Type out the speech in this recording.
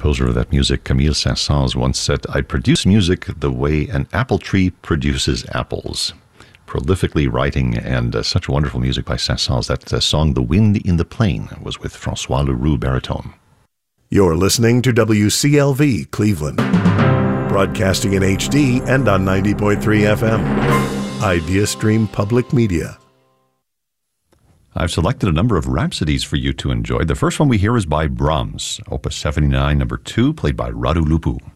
composer of that music, Camille Saint-Saëns, once said, "I produce music the way an apple tree produces apples." Prolifically writing, and such wonderful music by Saint-Saëns. That song, "The Wind in the Plain," was with Francois Leroux baritone. You're listening to WCLV Cleveland, broadcasting in HD and on 90.3 FM. IdeaStream Public Media. I've selected a number of rhapsodies for you to enjoy. The first one we hear is by Brahms, Opus 79, number 2, played by Radu Lupu.